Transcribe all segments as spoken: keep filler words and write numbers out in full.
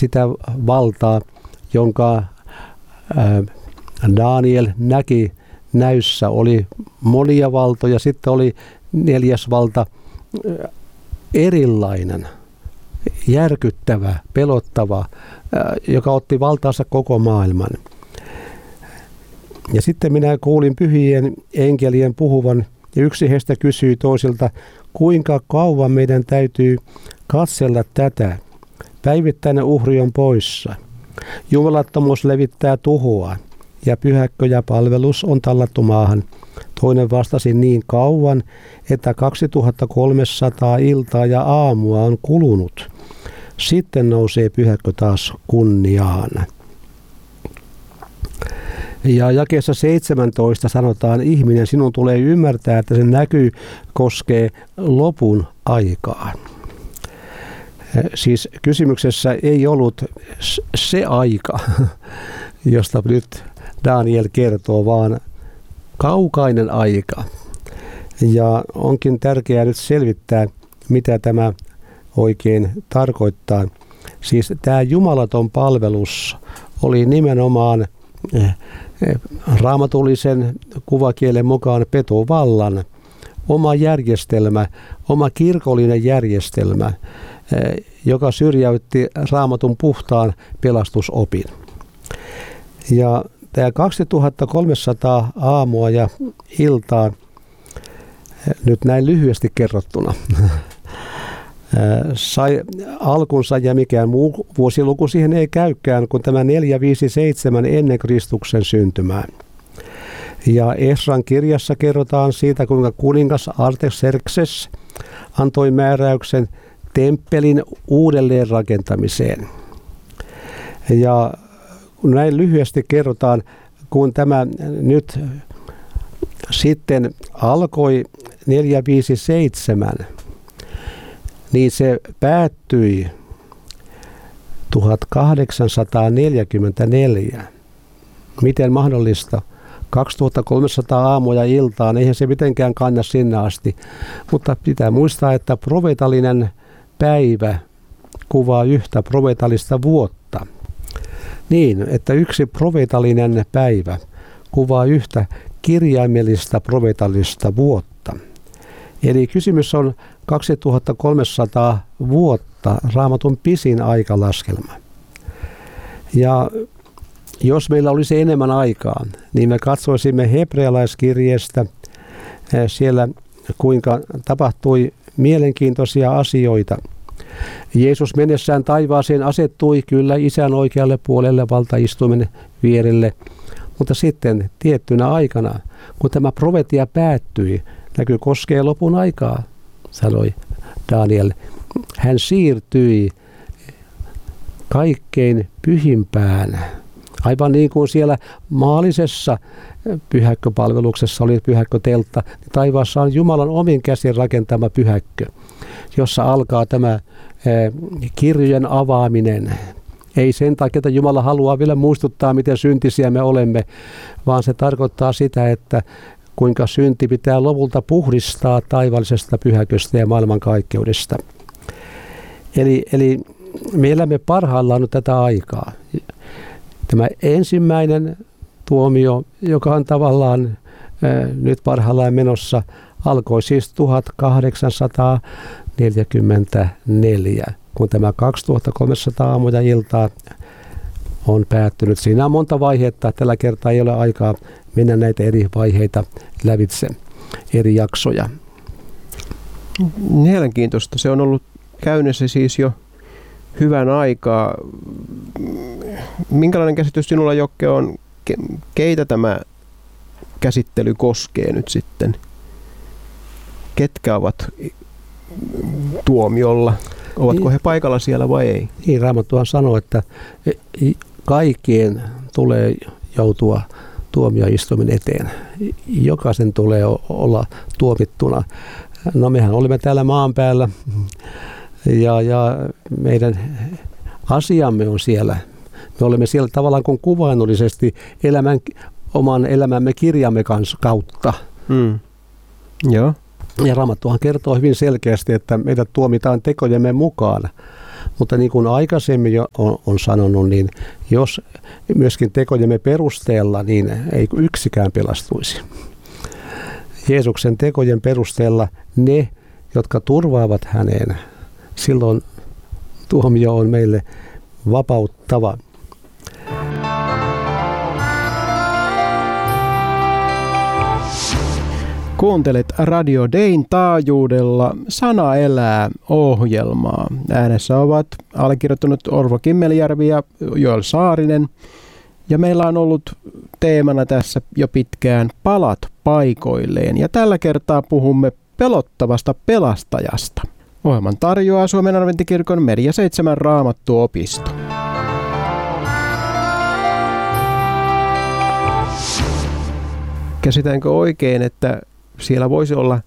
sitä valtaa, jonka Daniel näki näyssä. Oli monia valtoja, sitten oli neljäs valta, erilainen, järkyttävä, pelottava, joka otti valtaansa koko maailman. Ja sitten minä kuulin pyhien enkelien puhuvan, ja yksi heistä kysyi toisilta, kuinka kauan meidän täytyy katsella tätä. Päivittäinen uhri on poissa. Jumalattomuus levittää tuhoa, ja pyhäkkö ja palvelus on tallattu maahan. Toinen vastasi, niin kauan, että kaksituhattakolmesataa iltaa ja aamua on kulunut. Sitten nousee pyhäkkö taas kunniaan. Ja jakeessa seitsemäntoista sanotaan, ihminen, sinun tulee ymmärtää, että se näky koskee lopun aikaa. Siis kysymyksessä ei ollut se aika, josta nyt Daniel kertoo, vaan kaukainen aika. Ja onkin tärkeää nyt selvittää, mitä tämä oikein tarkoittaa. Siis tämä jumalaton palvelus oli nimenomaan raamatullisen kuvakielen mukaan petovallan oma järjestelmä, oma kirkollinen järjestelmä, joka syrjäytti raamatun puhtaan pelastusopin. Ja tämä kaksituhattakolmesataa aamua ja iltaa, nyt näin lyhyesti kerrottuna, sai alkunsa ja mikään muu vuosiluku siihen ei käykään kuin tämä neljä viisi seitsemän ennen Kristuksen syntymää. Ja Esran kirjassa kerrotaan siitä, kuinka kuningas Artaxerxes antoi määräyksen temppelin uudelleen rakentamiseen. Ja näin lyhyesti kerrotaan, kun tämä nyt sitten alkoi neljä viisi seitsemän, niin se päättyi tuhatkahdeksansataaneljäkymmentäneljä. Miten mahdollista? kaksituhattakolmesataa aamua ja iltaan, eihän se mitenkään kanna sinne asti. Mutta pitää muistaa, että profeetallinen päivä kuvaa yhtä profeetallista vuotta. Niin, että yksi profeetallinen päivä kuvaa yhtä kirjaimellista profeetallista vuotta. Eli kysymys on kaksituhattakolmesataa vuotta, Raamatun pisin aikalaskelma. Ja jos meillä olisi enemmän aikaa, niin me katsoisimme hebrealaiskirjeestä siellä, kuinka tapahtui mielenkiintoisia asioita. Jeesus mennessään taivaaseen asettui kyllä Isän oikealle puolelle valtaistuimen vierelle, mutta sitten tiettynä aikana, kun tämä profetia päättyi, näkyy koskee lopun aikaa, sanoi Daniel. Hän siirtyi kaikkein pyhimpään. Aivan niin kuin siellä maallisessa pyhäkköpalveluksessa oli pyhäkköteltta, niin taivaassa on Jumalan omin käsin rakentama pyhäkkö, jossa alkaa tämä kirjojen avaaminen. Ei sen takia, että Jumala haluaa vielä muistuttaa, miten syntisiä me olemme, vaan se tarkoittaa sitä, että kuinka synti pitää lopulta puhdistaa taivaallisesta pyhäköstä ja maailmankaikkeudesta. Eli, eli me elämme parhaillaan nyt tätä aikaa. Tämä ensimmäinen tuomio, joka on tavallaan äh, nyt parhaillaan menossa, alkoi siis tuhatkahdeksansataaneljäkymmentäneljä, kun tämä kaksituhattakolmesataa aamua ja iltaa on päättynyt. Siinä on monta vaihetta. Tällä kertaa ei ole aikaa mennä näitä eri vaiheita lävitse, eri jaksoja. Mielenkiintoista. Se on ollut käynnissä siis jo hyvän aikaa. Minkälainen käsitys sinulla, Jokke, on, keitä tämä käsittely koskee nyt sitten? Ketkä ovat tuomiolla? Ovatko he paikalla siellä vai ei? Niin, Raamattuhan sanoo, että kaikkien tulee joutua tuomioistuimen eteen. Jokaisen tulee olla tuomittuna. No mehän olemme täällä maan päällä ja, ja meidän asiamme on siellä. Me olemme siellä tavallaan kuin kuvainnollisesti elämän, oman elämämme kirjamme kanssa kautta. Mm. Joo. Ja Raamattuhan kertoo hyvin selkeästi, että meidät tuomitaan tekojemme mukaan. Mutta niin kuin aikaisemmin jo on, on sanonut, niin jos myöskin tekojemme perusteella, niin ei yksikään pelastuisi. Jeesuksen tekojen perusteella ne, jotka turvaavat häneen, silloin tuomio on meille vapauttava. Kuuntelet Radio Dayn taajuudella Sana elää -ohjelmaa. Äänessä ovat allekirjoittanut Orvo Kimmeljärvi ja Joel Saarinen. Ja meillä on ollut teemana tässä jo pitkään palat paikoilleen. Ja tällä kertaa puhumme pelottavasta pelastajasta. Ohjelman tarjoaa Suomen Adventtikirkon Media seitsemän Raamattuopisto. Käsitänkö oikein, että siellä voisi olla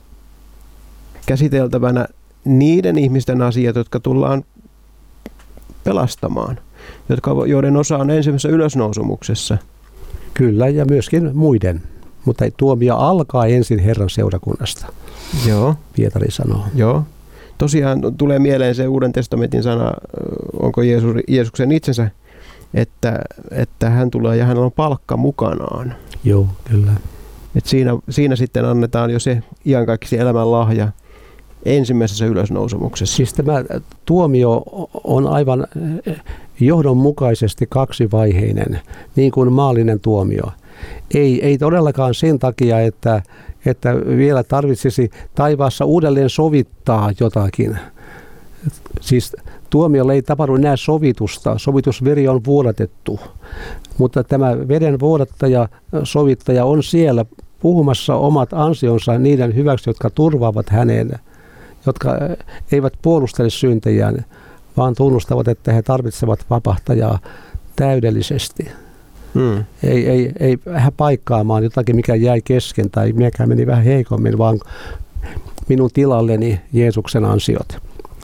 käsiteltävänä niiden ihmisten asiat, jotka tullaan pelastamaan, jotka, joiden osa on ensimmäisessä ylösnousumuksessa? Kyllä, ja myöskin muiden. Mutta tuomio alkaa ensin Herran seurakunnasta. Joo. Pietari sanoo. Joo. Tosiaan tulee mieleen se Uuden testamentin sana, onko Jeesus, Jeesuksen itsensä, että, että hän tulee ja hänellä on palkka mukanaan. Joo, kyllä. Et siinä, siinä sitten annetaan jo se iankaikkisen elämän lahja ensimmäisessä ylösnousumuksessa. Siis tämä tuomio on aivan johdonmukaisesti kaksivaiheinen, niin kuin maallinen tuomio. Ei, ei todellakaan sen takia, että, että vielä tarvitsisi taivaassa uudelleen sovittaa jotakin. Siis tuomiolla ei tapahdu enää sovitusta. Sovitusveri on vuodatettu. Mutta tämä veden vuodattaja, sovittaja on siellä puhumassa omat ansionsa niiden hyväksi, jotka turvaavat häneen, jotka eivät puolustele syntejään, vaan tunnustavat, että he tarvitsevat vapahtajaa täydellisesti. Hmm. Ei, ei, ei vähän paikkaamaan jotakin, mikä jäi kesken tai mikä meni vähän heikommin, vaan minun tilalleni Jeesuksen ansiot.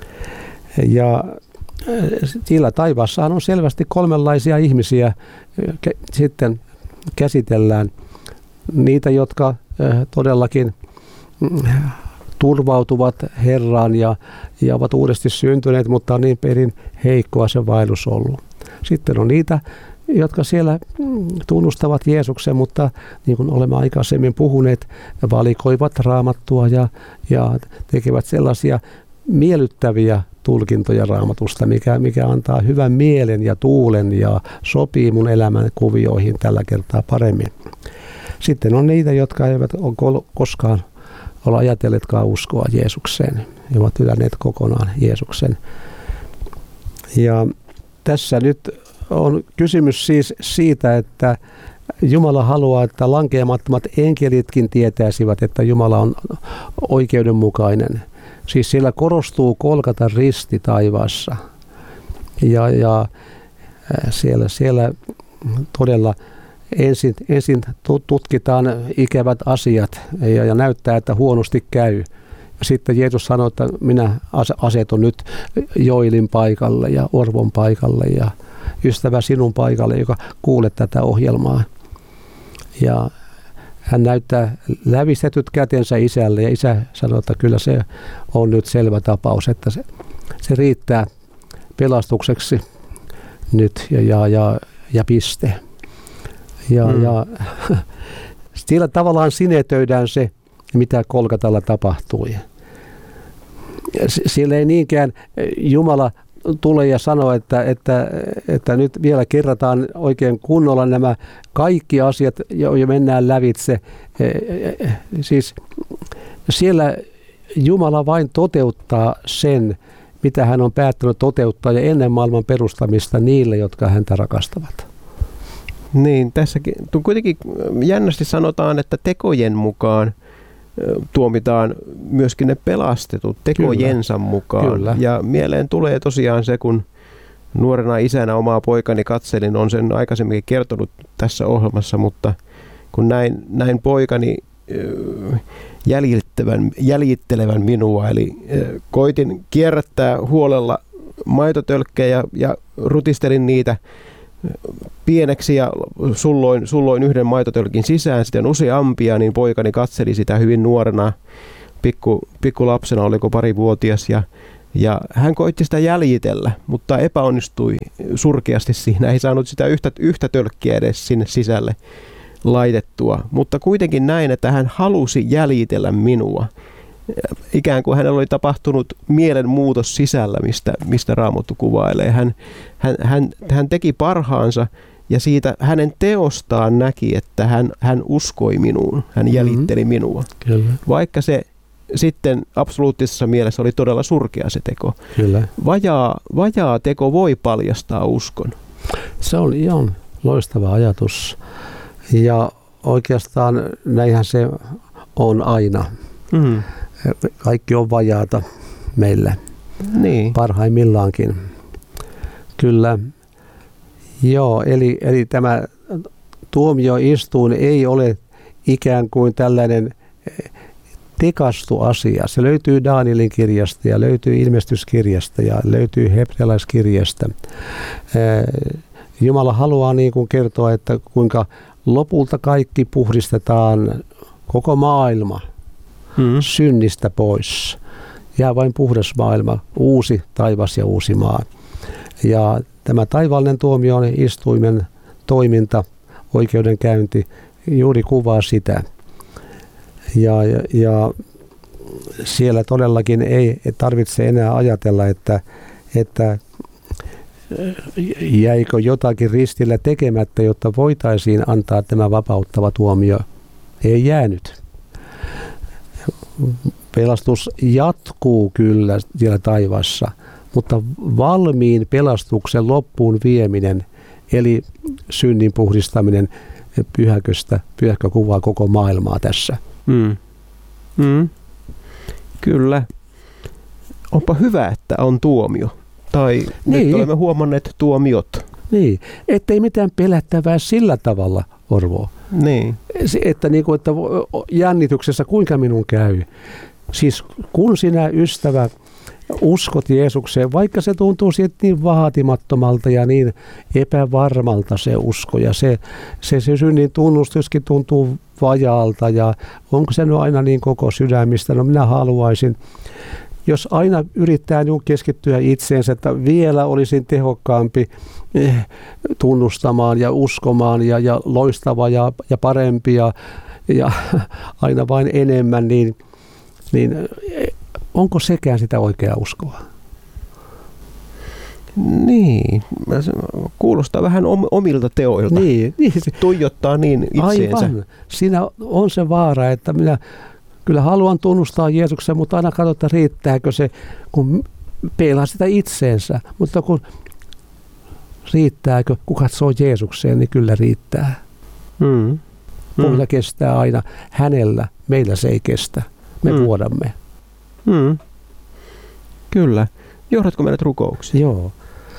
Ja sillä taivaassahan on selvästi kolmenlaisia ihmisiä, sitten käsitellään niitä, jotka todellakin turvautuvat Herraan ja, ja ovat uudesti syntyneet, mutta on niin perin heikkoa se vaellus ollut. Sitten on niitä, jotka siellä tunnustavat Jeesuksen, mutta niin kuin olemme aikaisemmin puhuneet, valikoivat Raamattua ja, ja tekevät sellaisia miellyttäviä tulkintoja Raamatusta, mikä, mikä antaa hyvän mielen ja tuulen ja sopii mun elämän kuvioihin tällä kertaa paremmin. Sitten on niitä, jotka eivät ole koskaan ole ajatelleetkaan uskoa Jeesukseen. He ovat hylänneet kokonaan Jeesuksen. Ja tässä nyt on kysymys siis siitä, että Jumala haluaa, että lankeamattomat enkelitkin tietäisivät, että Jumala on oikeudenmukainen. Siis siellä korostuu Golgatan risti taivaassa. Ja, ja siellä, siellä todella ensin, ensin tutkitaan ikävät asiat ja, ja näyttää, että huonosti käy. Sitten Jeesus sanoi, että minä asetun nyt Joilin paikalle ja Orvon paikalle ja ystävä sinun paikalle, joka kuulet tätä ohjelmaa. Ja hän näyttää lävistetyt kätensä isälle ja isä sanoo, että kyllä se on nyt selvä tapaus, että se, se riittää pelastukseksi nyt ja, ja, ja, ja piste. Ja, mm. ja sillä tavallaan sinetöidään se, mitä Golgatalla tapahtui. Siellä ei niinkään Jumala tule ja sanoo, että, että, että nyt vielä kerrataan oikein kunnolla nämä kaikki asiat ja mennään lävitse. Siis siellä Jumala vain toteuttaa sen, mitä hän on päättänyt toteuttaa ja ennen maailman perustamista niille, jotka häntä rakastavat. Niin, tässäkin kuitenkin jännästi sanotaan, että tekojen mukaan tuomitaan myöskin ne pelastetut tekojensa Kyllä. mukaan. Kyllä. Ja mieleen tulee tosiaan se, kun nuorena isänä omaa poikani katselin, on sen aikaisemminkin kertonut tässä ohjelmassa, mutta kun näin, näin poikani jäljittelevän, jäljittelevän minua, eli koitin kierrättää huolella maitotölkkejä ja, ja rutistelin niitä pieneksi ja sulloin, sulloin yhden maitotölkin sisään, sitten useampia, niin poikani katseli sitä hyvin nuorena, pikku, pikku lapsena, oliko parivuotias, ja Ja hän koitti sitä jäljitellä, mutta epäonnistui surkeasti siinä. Ei saanut sitä yhtä, yhtä tölkkiä edes sinne sisälle laitettua. Mutta kuitenkin näin, että hän halusi jäljitellä minua. Ikään kuin hänellä oli tapahtunut mielenmuutos sisällä, mistä, mistä Raamattu kuvailee. Hän, hän, hän, hän teki parhaansa ja siitä hänen teostaan näki, että hän, hän uskoi minuun. Hän jäljitteli mm-hmm. minua. Kyllä. Vaikka se sitten absoluuttisessa mielessä oli todella surkea se teko. Kyllä. Vajaa, vajaa teko voi paljastaa uskon. Se on ihan loistava ajatus. Ja oikeastaan näinhän se on aina. Mm. Kaikki on vajaata meillä. Niin. Parhaimmillaankin. Kyllä. Joo, eli, eli tämä tuomioistuin ei ole ikään kuin tällainen tekastu asia. Se löytyy Danielin kirjasta ja löytyy ilmestyskirjasta ja löytyy hebrealaiskirjasta. Jumala haluaa niin kuin kertoa, että kuinka lopulta kaikki puhdistetaan, koko maailma hmm. synnistä pois. Jää vain puhdas maailma, uusi taivas ja uusi maa. Ja tämä taivaallinen tuomioistuimen toiminta, oikeudenkäynti, juuri kuvaa sitä. Ja, ja, ja siellä todellakin ei tarvitse enää ajatella, että, että jäikö jotakin ristillä tekemättä, jotta voitaisiin antaa tämä vapauttava tuomio. Ei jäänyt. Pelastus jatkuu kyllä siellä taivaassa, mutta valmiin pelastuksen loppuun vieminen, eli synnin puhdistaminen pyhäköstä, pyhäkö kuvaa koko maailmaa tässä. Mm. Mm. Kyllä. Onpa hyvä, että on tuomio. Tai niin. Nyt olemme huomanneet tuomiot. Niin, ettei mitään pelättävää sillä tavalla, Orvo. Niin. Että, niin kuin, että jännityksessä kuinka minun käy. Siis kun sinä, ystävä, uskot Jeesukseen, vaikka se tuntuu siitä niin vaatimattomalta ja niin epävarmalta se usko ja se, se, se synnin tunnustuskin tuntuu vajaalta ja onko se nyt aina niin koko sydämistä, no minä haluaisin. Jos aina yrittää keskittyä itseensä, että vielä olisin tehokkaampi tunnustamaan ja uskomaan ja, ja loistava ja, ja parempi ja, ja aina vain enemmän, niin, niin onko sekään sitä oikeaa uskoa? Niin, kuulostaa vähän omilta teoilta. Niin, niin. Tuijottaa niin itseensä. Aivan. Siinä on se vaara, että minä kyllä haluan tunnustaa Jeesuksen, mutta aina katsotaan, riittääkö se, kun peilaa sitä itseensä. Mutta kun riittääkö, kun katsoo Jeesukseen, niin kyllä riittää. Mm. Muilla mm. kestää aina. Hänellä, meillä se ei kestä. Me mm. vuodamme. Mm. Kyllä. Johdatko meidät rukouksiin? Joo.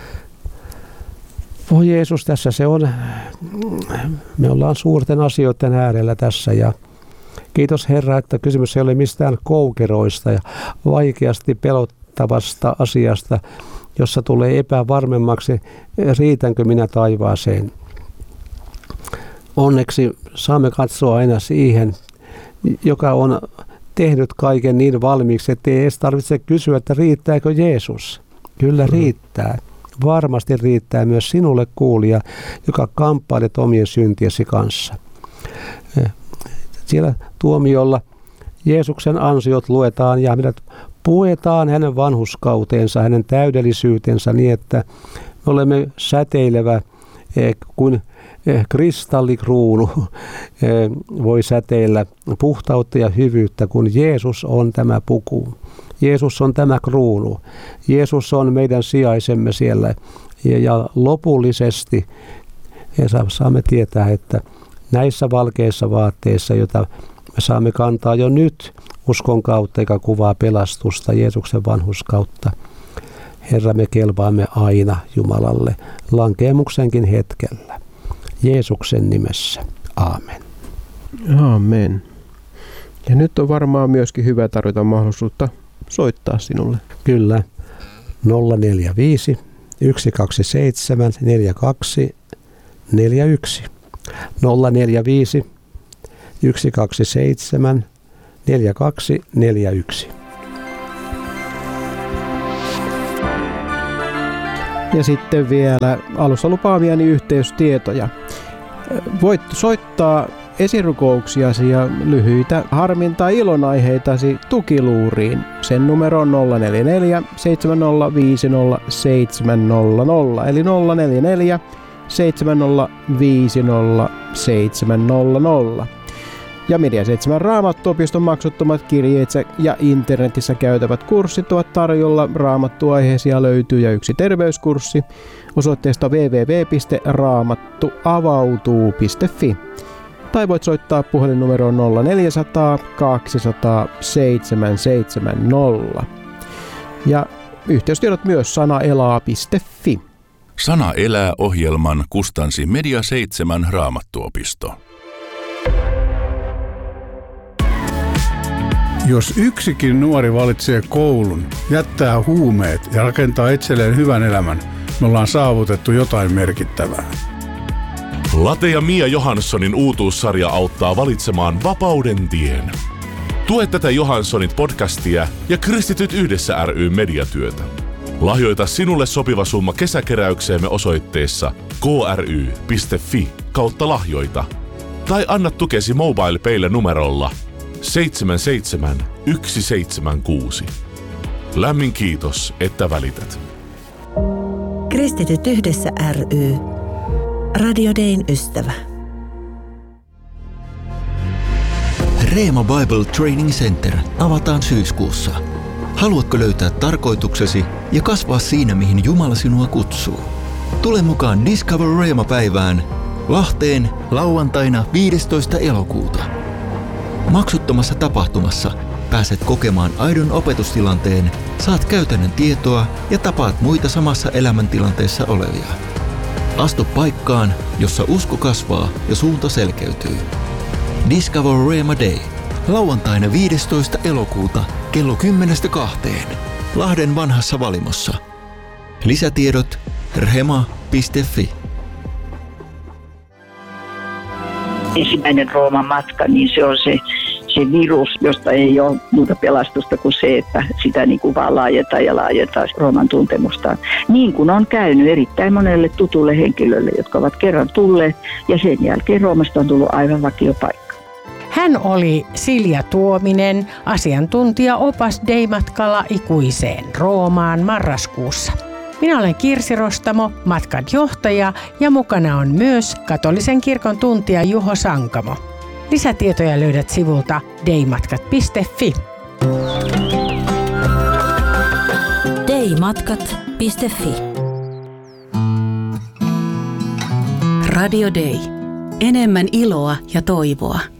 Voi Jeesus, tässä se on. Me ollaan suurten asioiden äärellä tässä ja kiitos Herra, että kysymys ei ole mistään koukeroista ja vaikeasti pelottavasta asiasta, jossa tulee epävarmemmaksi, riitänkö minä taivaaseen. Onneksi saamme katsoa aina siihen, joka on tehnyt kaiken niin valmiiksi, että ei edes tarvitse kysyä, että riittääkö Jeesus. Kyllä riittää. Varmasti riittää myös sinulle kuulija, joka kamppailet omien syntiesi kanssa. Siellä tuomiolla Jeesuksen ansiot luetaan ja meidät puetaan hänen vanhurskauteensa, hänen täydellisyytensä niin, että me olemme säteilevä kuin kristallikruunu voi säteillä puhtautta ja hyvyyttä, kun Jeesus on tämä puku. Jeesus on tämä kruunu. Jeesus on meidän sijaisemme siellä ja, ja lopullisesti saamme tietää, että näissä valkeissa vaatteissa, joita me saamme kantaa jo nyt uskon kautta, joka kuvaa pelastusta Jeesuksen vanhurskautta. Herra, me kelpaamme aina Jumalalle lankeemuksenkin hetkellä. Jeesuksen nimessä. Aamen. Aamen. Ja nyt on varmaan myöskin hyvä tarjota mahdollisuutta soittaa sinulle. Kyllä. nolla neljä viisi yksi kaksi seitsemän neljä kaksi neljä yksi. nolla neljä viisi yksi kaksi seitsemän neljä kaksi neljä yksi. Ja sitten vielä alussa lupaamiani yhteystietoja. Voit soittaa esirukouksiasi ja lyhyitä harmin- tai ilonaiheitasi tukiluuriin. Sen numero on nolla neljä neljä seitsemän nolla viisi nolla seitsemän nolla nolla eli nolla neljä neljä seitsemän nolla viisi nolla seitsemän nolla nolla. Ja Media seitsemän Raamattuopiston maksuttomat kirjeet ja internetissä käytävät kurssit ovat tarjolla. Raamattuaiheisia löytyy ja yksi terveyskurssi osoitteesta double-u double-u double-u piste raamattuavautuu piste fi. Tai voit soittaa puhelinnumeroon nolla neljä nolla nolla kaksi nolla nolla seitsemän seitsemän nolla. Ja yhteystiedot myös sanaelaa piste fi. Sana elää -ohjelman kustansi Media seitsemän Raamattuopisto. Jos yksikin nuori valitsee koulun, jättää huumeet ja rakentaa itselleen hyvän elämän, me ollaan saavutettu jotain merkittävää. Late ja Mia Johanssonin uutuussarja auttaa valitsemaan vapauden tien. Tue tätä Johanssonit podcastia ja Kristityt yhdessä ry mediatyötä. Lahjoita sinulle sopiva summa kesäkeräykseemme osoitteessa kry piste fi kautta lahjoita. Tai anna tukesi MobilePaylle numerolla seitsemän seitsemän yksi seitsemän kuusi. Lämmin kiitos, että välität. Kristityt yhdessä ry. Radio Dayn ystävä. Reema Bible Training Center avataan syyskuussa. Haluatko löytää tarkoituksesi ja kasvaa siinä, mihin Jumala sinua kutsuu? Tule mukaan Discover Reema-päivään Lahteen lauantaina viidestoista elokuuta. Maksuttomassa tapahtumassa pääset kokemaan aidon opetustilanteen, saat käytännön tietoa ja tapaat muita samassa elämäntilanteessa olevia. Astu paikkaan, jossa usko kasvaa ja suunta selkeytyy. Discover Reema Day. Lauantaina viidestoista elokuuta kello kymmenestä kahteen. Lahden vanhassa valimossa. Lisätiedot rhema piste fi. Ensimmäinen Rooman matka, niin se on se, se virus, josta ei ole muuta pelastusta kuin se, että sitä niin kuin vaan laajentaa ja laajentaa Rooman tuntemustaan. Niin kuin on käynyt erittäin monelle tutulle henkilölle, jotka ovat kerran tulleet ja sen jälkeen Roomasta on tullut aivan vakiopaikka. Hän oli Silja Tuominen, asiantuntija-opas Day-matkalla ikuiseen Roomaan marraskuussa. Minä olen Kirsi Rostamo, matkan johtaja, ja mukana on myös katolisen kirkon tuntija Juho Sankamo. Lisätietoja löydät sivulta daymatkat piste fi. daymatkat piste fi. Radio Day. Enemmän iloa ja toivoa.